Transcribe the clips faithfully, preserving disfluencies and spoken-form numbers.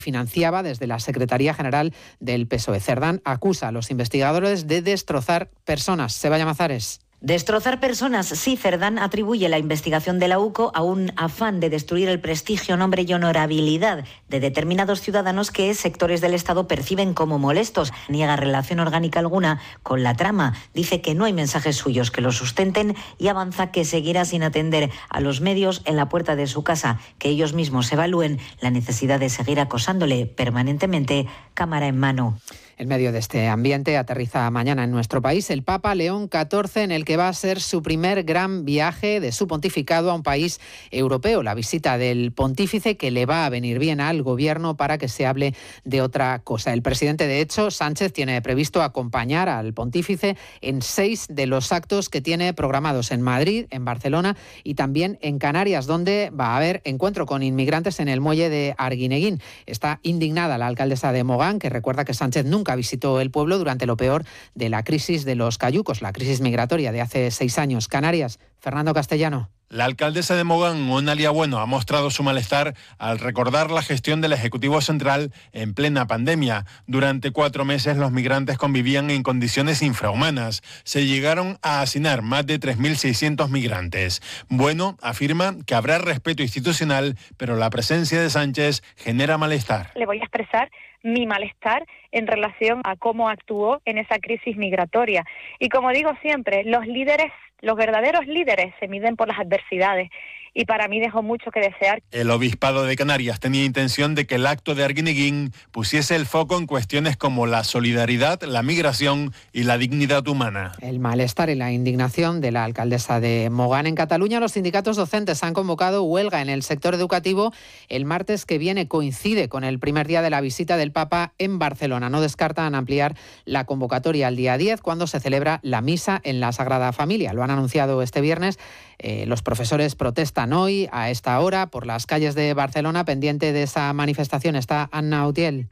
financiaba desde la Secretaría General del P S O E. Cerdán acusa a los investigadores de destrozar personas. Seba Llamazares. Destrozar personas, sí. Cerdán atribuye la investigación de la U C O a un afán de destruir el prestigio, nombre y honorabilidad de determinados ciudadanos que sectores del Estado perciben como molestos. Niega relación orgánica alguna con la trama. Dice que no hay mensajes suyos que lo sustenten y avanza que seguirá sin atender a los medios en la puerta de su casa, que ellos mismos evalúen la necesidad de seguir acosándole permanentemente, cámara en mano. En medio de este ambiente aterriza mañana en nuestro país el Papa León catorce, en el que va a ser su primer gran viaje de su pontificado a un país europeo. La visita del pontífice que le va a venir bien al gobierno para que se hable de otra cosa. El presidente, de hecho, Sánchez, tiene previsto acompañar al pontífice en seis de los actos que tiene programados en Madrid, en Barcelona y también en Canarias, donde va a haber encuentro con inmigrantes en el muelle de Arguineguín. Está indignada la alcaldesa de Mogán, que recuerda que Sánchez nunca visitó el pueblo durante lo peor de la crisis de los cayucos, la crisis migratoria de hace seis años. Canarias, Fernando Castellano. La alcaldesa de Mogán, Onalia Bueno, ha mostrado su malestar al recordar la gestión del Ejecutivo Central en plena pandemia. Durante cuatro meses los migrantes convivían en condiciones infrahumanas. Se llegaron a hacinar más de tres mil seiscientos migrantes. Bueno afirma que habrá respeto institucional, pero la presencia de Sánchez genera malestar. Le voy a expresar mi malestar en relación a cómo actuó en esa crisis migratoria. Y como digo siempre, los líderes, los verdaderos líderes se miden por las adversidades. Y para mí dejó mucho que desear. El Obispado de Canarias tenía intención de que el acto de Arguineguín pusiese el foco en cuestiones como la solidaridad, la migración y la dignidad humana. El malestar y la indignación de la alcaldesa de Mogán. En Cataluña, los sindicatos docentes han convocado huelga en el sector educativo el martes que viene. Coincide con el primer día de la visita del Papa en Barcelona. No descartan ampliar la convocatoria al día diez, cuando se celebra la misa en la Sagrada Familia. Lo han anunciado este viernes. Eh, los profesores protestan hoy a esta hora por las calles de Barcelona. Pendiente de esa manifestación está Anna Utiel.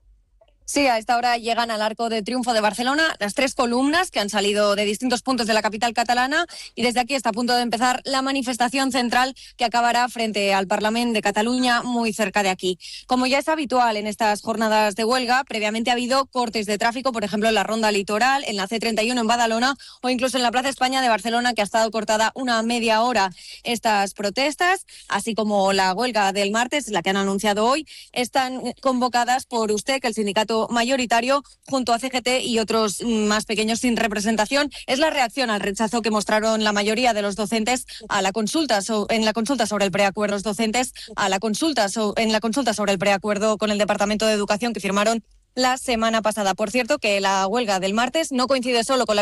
Sí, a esta hora llegan al Arco de Triunfo de Barcelona las tres columnas que han salido de distintos puntos de la capital catalana y desde aquí está a punto de empezar la manifestación central que acabará frente al Parlament de Cataluña, muy cerca de aquí. Como ya es habitual en estas jornadas de huelga, previamente ha habido cortes de tráfico, por ejemplo en la Ronda Litoral, en la ce treinta y uno en Badalona o incluso en la Plaza España de Barcelona, que ha estado cortada una media hora. Estas protestas, así como la huelga del martes, la que han anunciado hoy, están convocadas por USTEC, el sindicato mayoritario, junto a ce ge te y otros más pequeños sin representación. Es la reacción al rechazo que mostraron la mayoría de los docentes a la consulta so, en la consulta sobre el preacuerdo los docentes a la consulta so, en la consulta sobre el preacuerdo con el Departamento de Educación que firmaron la semana pasada. Por cierto, que la huelga del martes no coincide solo con la